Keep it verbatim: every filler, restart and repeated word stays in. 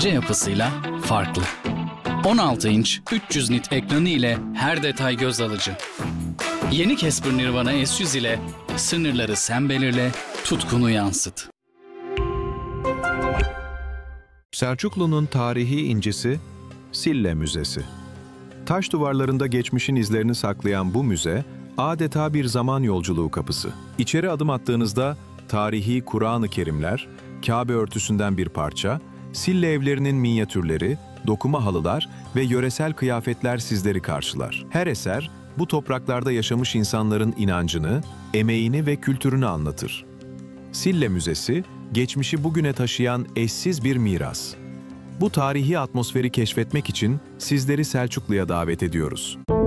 yapısıyla farklı. on altı inç üç yüz nit ekranı ile her detay göz alıcı. Yeni Casper Nirvana S yüz ile sınırları sen belirle, tutkunu yansıt. Selçuklu'nun tarihi incisi Sille Müzesi. Taş duvarlarında geçmişin izlerini saklayan bu müze adeta bir zaman yolculuğu kapısı. İçeri adım attığınızda tarihi Kur'an-ı Kerimler, Kabe örtüsünden bir parça, Sille evlerinin minyatürleri, dokuma halılar ve yöresel kıyafetler sizleri karşılar. Her eser bu topraklarda yaşamış insanların inancını, emeğini ve kültürünü anlatır. Sille Müzesi, geçmişi bugüne taşıyan eşsiz bir miras. Bu tarihi atmosferi keşfetmek için sizleri Selçuklu'ya davet ediyoruz.